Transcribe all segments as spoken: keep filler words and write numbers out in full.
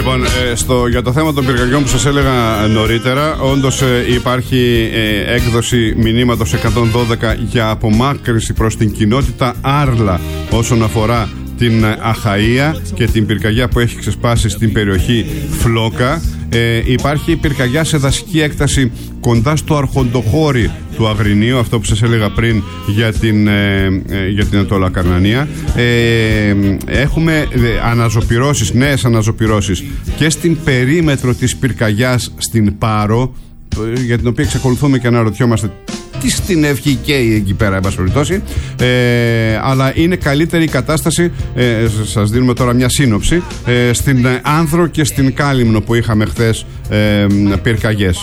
Λοιπόν, ε, στο, για το θέμα των πυρκαγιών που σας έλεγα νωρίτερα, όντως ε, υπάρχει ε, έκδοση μηνύματος εκατόν δώδεκα για απομάκρυνση προς την κοινότητα Άρλα όσον αφορά την Αχαΐα και την πυρκαγιά που έχει ξεσπάσει στην περιοχή Φλόκα. Ε, υπάρχει πυρκαγιά σε δασική έκταση κοντά στο Αρχοντοχώρι του Αγρινίου, αυτό που σας έλεγα πριν για την, ε, ε, για την Ανατολα Καρνανία. Ε, έχουμε ε, αναζωπυρώσεις, νέες αναζωπυρώσεις και στην περίμετρο της πυρκαγιάς στην Πάρο, ε, για την οποία εξακολουθούμε και αναρωτιόμαστε τι στην ευχή καίει εκεί πέρα, εν πάση περιπτώσει. Ε, αλλά είναι καλύτερη η κατάσταση. Ε, σας δίνουμε τώρα μια σύνοψη. Ε, στην Άνδρο και στην Κάλυμνο που είχαμε χθες ε, πυρκαγιές.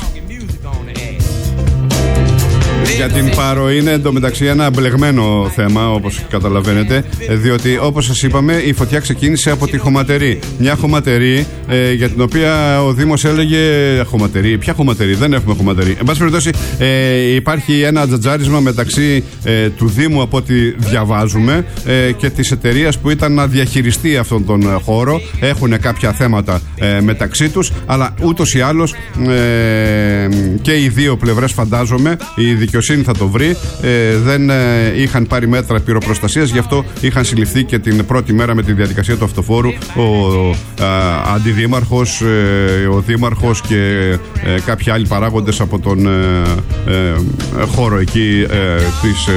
Για την Πάρο είναι εντωμεταξύ ένα μπλεγμένο θέμα, όπως καταλαβαίνετε, διότι όπως σας είπαμε η φωτιά ξεκίνησε από τη Χωματερή. Μια Χωματερή ε, για την οποία ο Δήμος έλεγε Χωματερή, ποια Χωματερή, δεν έχουμε Χωματερή. Εν πάση περιπτώσει ε, υπάρχει ένα τζατζάρισμα μεταξύ ε, του Δήμου, από ό,τι διαβάζουμε, ε, και της εταιρείας που ήταν να διαχειριστεί αυτόν τον χώρο. Έχουν κάποια θέματα ε, μεταξύ τους, αλλά ούτως ή άλλως ε, και οι δύο πλευρές, φαντάζομαι, η δικαιοσύνη θα το βρει. Ε, δεν ε, είχαν πάρει μέτρα πυροπροστασίας, γι' αυτό είχαν συλληφθεί και την πρώτη μέρα με τη διαδικασία του αυτοφόρου ο, ο α, αντιδήμαρχος, ε, ο δήμαρχος και ε, κάποιοι άλλοι παράγοντες από τον ε, ε, χώρο εκεί ε, της